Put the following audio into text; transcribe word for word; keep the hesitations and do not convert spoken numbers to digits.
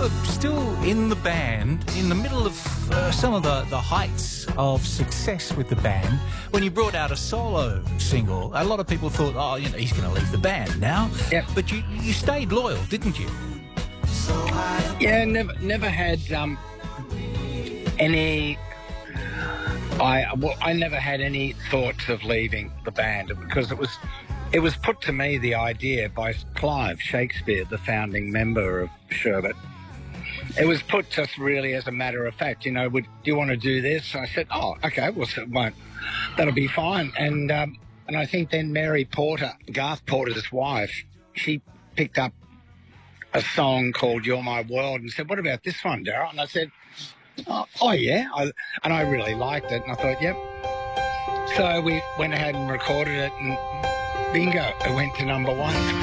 were still in the band, in the middle of uh, some of the, the heights of success with the band, when you brought out a solo single. A lot of people thought, oh, you know, he's going to leave the band now. Yep. But you, you stayed loyal, didn't you? Yeah, never never had um, any... I well, I never had any thoughts of leaving the band because it was it was put to me, the idea, by Clive Shakespeare, the founding member of Sherbet. It was put just really as a matter of fact, you know, would do you want to do this? I said, oh, okay, well, so it won't. That'll be fine. And um, and I think then Mary Porter, Garth Porter's wife, she picked up a song called You're My World and said, what about this one, Darryl? And I said, oh, oh yeah. I, and I really liked it. And I thought, yep. So we went ahead and recorded it and bingo, it went to number one.